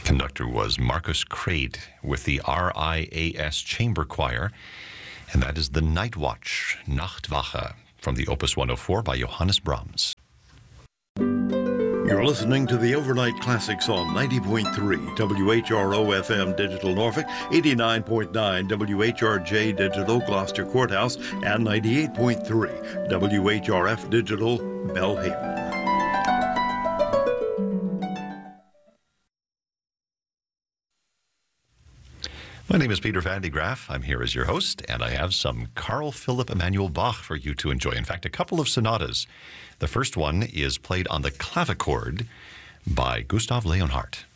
Conductor was Marcus Crade with the RIAS Chamber Choir, and that is the Night Watch, Nachtwache, from the Opus 104 by Johannes Brahms. You're listening to the Overnight Classics on 90.3 WHRO FM Digital Norfolk, 89.9 WHRJ Digital Gloucester Courthouse, and 98.3 WHRF Digital Belhaven. My name is Peter Van de Graaf. I'm here as your host, and I have some Carl Philipp Emanuel Bach for you to enjoy. In fact, a couple of sonatas. The first one is played on the clavichord by Gustav Leonhardt.